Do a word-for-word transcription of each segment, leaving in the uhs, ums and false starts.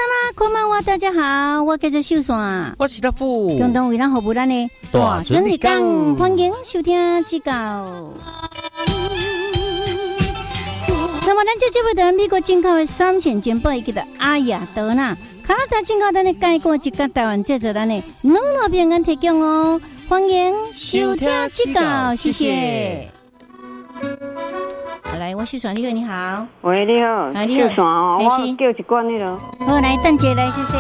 啦，こんばんは，大家好，我叫做秀山， 我是大富， 共同为咱服务咱的大准日讲，欢迎收听指教。那么，咱这节目的美国进口的三千件宝，叫做阿雅德纳，加拿大进口咱的介果，一甲台湾制作咱的两路平安提供哦，欢迎收听指教，谢谢。好，来，我秀山，你好，你好。 喂，你好， 哎，你好， 秀山哦，我叫一罐那个。 好，来，站起来，谢谢。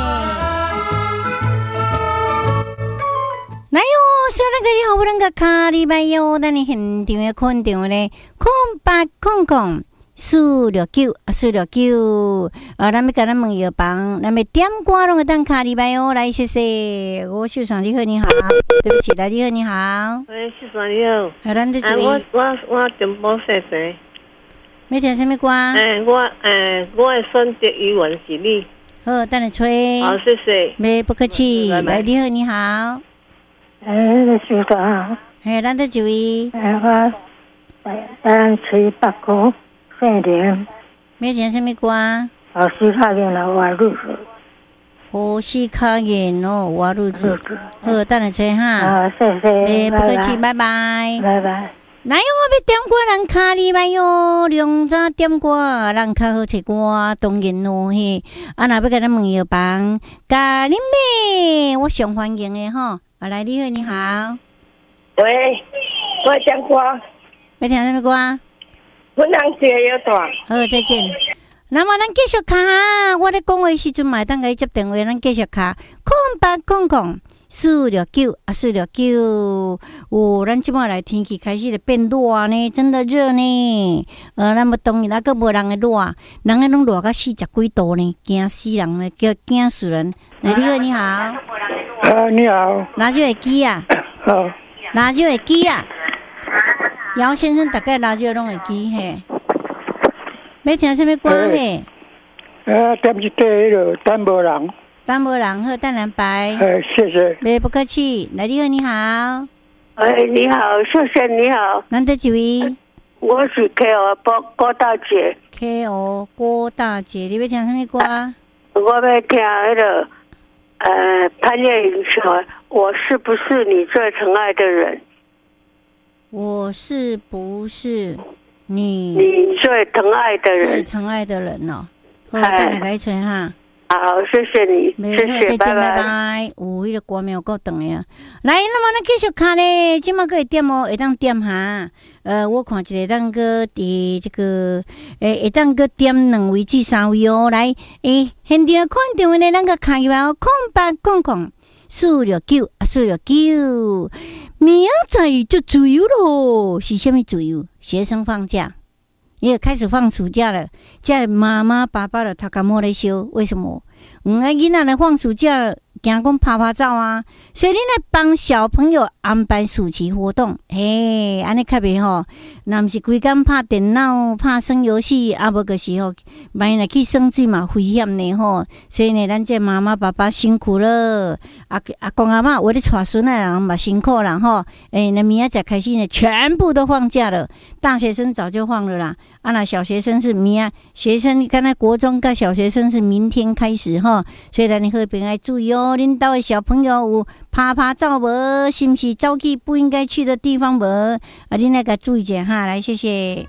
来哟，虽然个你好不能个卡里拜哟，但你现场的肯定咧，空八空空四六九啊，四六九啊，咱们跟咱问药房，咱们点歌拢会当卡里拜哦，来，谢谢。我秀山，你好，你好，对不起，大家好，你好。 喂，秀山你好。 好，咱的注意。 我我我点播谢谢。 要听什么歌？ 诶，我诶，我的选择语文是你。 好，等你吹。 好，谢谢。 没不客气。来，你好，你好。 诶，秀山。 嘿，咱的注意。 诶，我咱吹八股姓林。 要听什么歌？ 老师看见了我入手。 呼吸考验哦，我入子。好，等你吹哈。 啊，谢谢。 没不客气，拜拜。 拜拜。 来，我要点歌，人卡里拜哟，两早点歌，人较好听歌，当然咯嘿。啊，若要甲咱问药房，咖喱妹，我上欢迎的吼。啊，来，你好，你好。 喂，我点歌。 要听什么歌？ 阮人节要大。 好，再见。那么咱继续卡，我咧讲话时阵嘛，当甲伊接电话，咱继续卡，空八空空。四六九啊，四六九，哦，咱即摆来天气开始就变热呢，真的热呢。呃，咱要当然那个无人的热，人个拢热到四十几度呢，惊死人了，叫惊死人。来，你好，你好。 啊，你好。 拿就会记啊。 好。 拿就会记啊。姚先生大概拿就拢会记嘿。要听什么歌嘿？ 呃，点一块迄个等无人。 等无人好，等人白。 呃，谢谢。 没不客气。来，你好，你好。 喂，你好，秀贤，你好。 难得几位？ 我是 K O 郭郭大姐。 K O 郭大姐，你要听什么歌？ 我要听那个呃潘越云说：“我是不是你最疼爱的人？” 我是不是你？ 你最疼爱的人？ 最疼爱的人哦。好，等下来吹哈。 好，谢谢你，谢谢， 再见，拜拜。有迄个歌名有够长的啊！来，那么咱继续看咧，今麦个会点哦，会当点哈。呃，我看一个当个伫这个，诶，会当个点两位至三位哦。来，诶，现场看电话咧，咱个开话哦，空八空空四六九啊，四六九。明仔就自由咯，是虾米自由？学生放假。也开始放暑假了，在妈妈爸爸的他干莫咧烧，为什么？嗯，啊，囡仔来放暑假，惊讲拍拍照啊，所以你来帮小朋友安排暑期活动，嘿，安尼较袂吼。若毋是规工拍电脑、拍耍游戏，啊无个时候，万一来去耍水嘛危险呢吼。所以呢，咱这妈妈爸爸辛苦了，阿阿公阿嬷为了带孙仔人嘛辛苦啦吼。诶，那明仔载开始呢，全部都放假了，大学生早就放了啦。啊，那小学生是明啊，学生刚才国中跟小学生是明天开始哈，所以咱你好朋友注意哦，恁兜的小朋友有拍拍照无？是不是走去不应该去的地方无？啊，恁来个注意一下哈，来谢谢。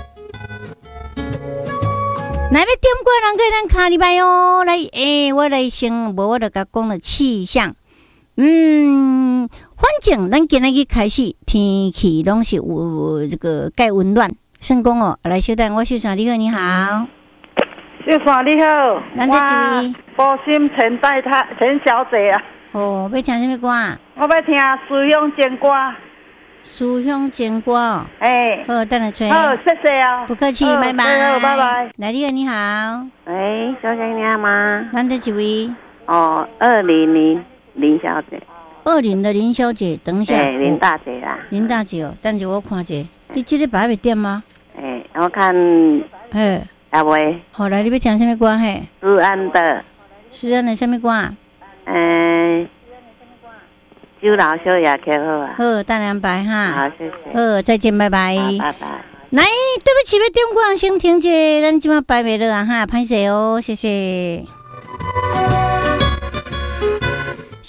来要点过人可以咱卡礼拜哦，来诶、欸，我来先无我就甲讲了气象，嗯，反正咱今日开始天气拢是有这个介温暖。成功哦！来，小等我秀山，你好，你好， 秀山你好， 咱在这里。 波心陈太太陈小姐啊。 哦，要听什么歌？ 我要听《思乡情歌》。 思乡情歌哦。 哎。 好，等下吹。 好，谢谢啊。 不客气，拜拜。 好，拜拜。 来，你好，你好。 喂，小姐你好吗？ 咱在几位？ 哦，二零零林小姐。 二零的林小姐，等一下。 哎，林大姐啦。 林大姐哦，等下我看一下，你这个白没点吗？ 哎，我看， 嘿， 阿喂， 好来，你要听什么歌？嘿， 思安的， 思安的什么歌？ 嗯，酒老小也可好啊。 好，等两拜哈。 好，谢谢。 好，再见，拜拜。 好，拜拜。 来，对不起，要点歌先停者，咱今晚拜袂了啊哈，歹势哦，谢谢。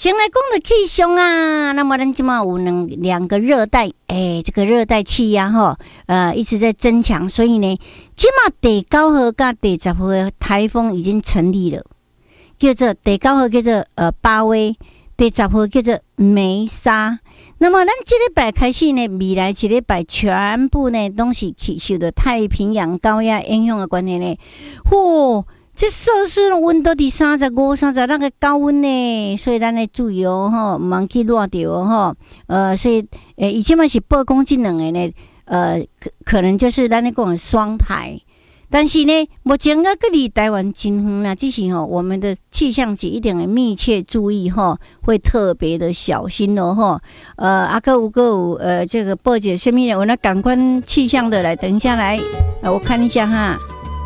先来讲的气象啊，那么咱今嘛有两两个热带，哎，这个热带气压哈，呃，一直在增强，所以呢，今嘛第九号跟第十号的台风已经成立了，叫做第九号叫做呃巴威，第十号叫做梅沙。那么咱这礼拜开始呢，未来一礼拜全部呢都是去受到太平洋高压影响的关系呢，嚯！这摄氏温度伫三十五、三十六个高温呢，所以咱要注意哦，吼，唔通去热着哦，吼。呃，所以诶，以前嘛是报讲这两个呢，呃，可可能就是咱咧讲的双台。但是呢，目前啊，隔离台湾真远啦，只是吼，我们的气象局一定会密切注意吼，会特别的小心哦，吼。呃，啊，个有个有呃，这个报姐什么呢？我那感官气象的来，等一下来，呃，我看一下哈。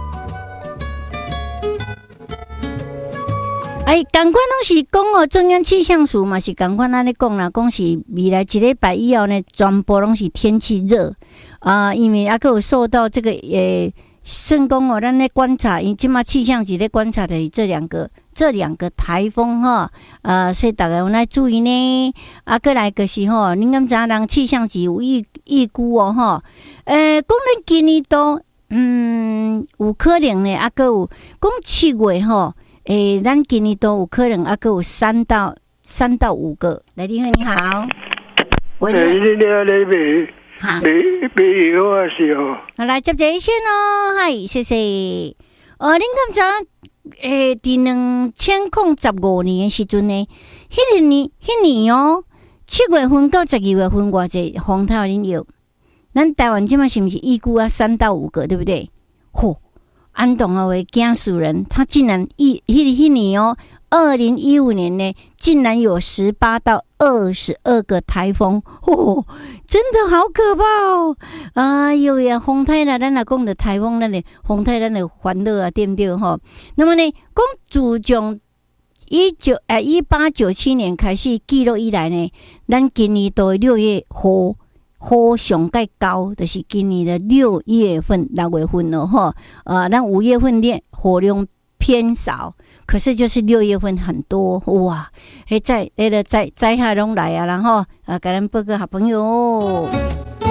哎，感官拢是讲哦，中央气象署嘛是感官安尼讲啦，讲是未来一礼拜以后呢，全部拢是天气热啊，因为啊个有受到这个诶，算讲哦，咱咧观察，因今嘛气象局咧观察的这两个这两个台风哈，呃，所以大家有来注意呢。啊，过来就是吼，恁敢知影人气象局有预预估哦吼，诶，讲咱今年都嗯有可能呢，啊个有讲七月吼。诶，咱今年都有可能啊，个有三到三到五个。来，你好，你好。 喂，你好，你未未未有啊？是哦。 好，来接接先咯，嗨，谢谢。呃，恁敢知？诶，伫两千零十五年的时阵呢，迄个年，迄年哦，七月份到十二月份，偌济风台恁有？咱台湾即马是毋是预估啊三到五个，对不对？嚯！安东啊，为惊死人！他竟然一迄迄年哦，二零一五年呢，竟然有十八到二十二个台风，哦，真的好可怕哦！哎呦呀，风台啦，咱若讲的台风，咱的风台，咱的欢乐啊，对不对吼？那么呢，讲自从一九呃一八九七年开始记录以来呢，咱今年到六月雨雨上盖高，就是今年的六月份、六月份了哈。呃，咱五月份的雨量偏少，可是就是六月份很多哇！嘿，在那个在在下拢来啊，然后啊，给咱报个好朋友。啊，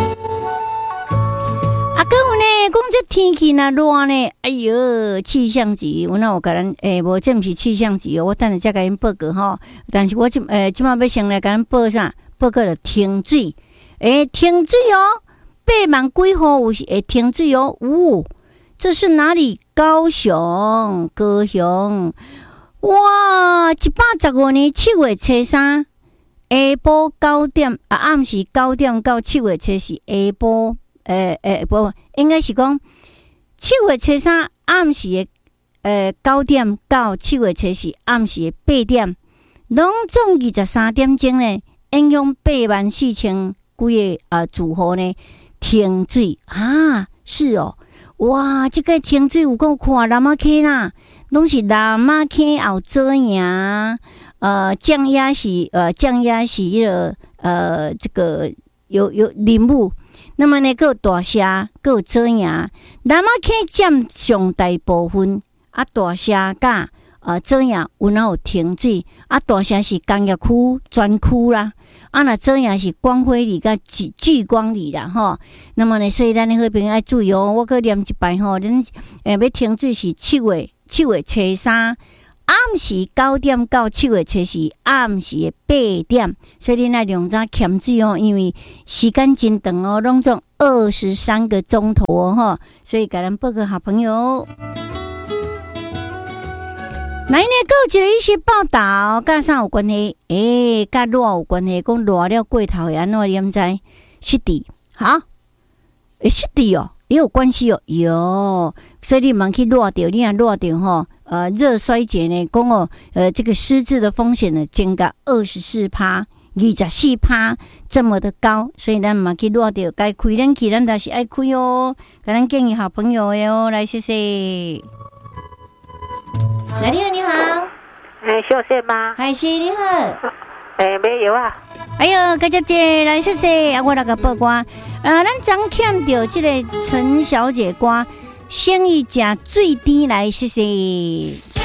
还有呢，讲这天气那热呢，哎呦，气象局，我那我给咱诶，无这不是气象局哦，我等下再给恁报个哈。但是我今诶，今晚要先来给咱报啥？报个了停水。诶，停水哦，八万几户有诶停水哦，呜、哦，这是哪里？高雄，高雄，哇，一百十五年七月初三，下晡九点啊，暗时九點到七月初四下晡，诶诶，不，应該是講七月初三暗時嘅诶九點到七月初四暗時嘅八點，攏總二十三點鐘呢，影響八萬四千。几个呃住户呢停水啊，是哦，哇，这个停水有够看南马溪啦，拢是南马溪后遮阳，呃，降压是呃降压是迄、那个呃这个有有林雾，那么呢，还有大峡，还有遮阳，南马溪占上大部分，啊，大峡甲呃遮阳有哪有停水，啊，大峡是工业区专区啦。啊，那遮阳是光辉里甲聚聚光里啦吼。那么呢，所以咱的好朋友要注意哦。我佮念一摆吼，恁诶要停水是七月七月初三暗时九点到七月初四暗时八点，所以恁要量早欠水哦，因为时间真长哦，拢总二十三个钟头哦吼。所以给咱报个好朋友。来呢，还有一个一些报道，甲啥有关系？诶、欸，甲热有关系，讲热了过头会安怎？你毋知？湿地，好，诶，湿地哦，也有关系哦，有，所以你茫去热着，你若热着吼，呃，热衰竭呢，讲哦，呃，这个失智的风险呢，增加二十四趴、二十四趴，这么的高，所以咱茫去热着，该开冷气，咱也是爱开哦，给咱建议好朋友的哦，来谢谢。来，你好，你好， 哎，小谢吗？ 海是你好， 哎，没有啊。 哎呦，感谢姐，来谢谢，啊，我那个报歌，呃，咱刚欠到这个陈小姐歌，生意价最低，来谢谢。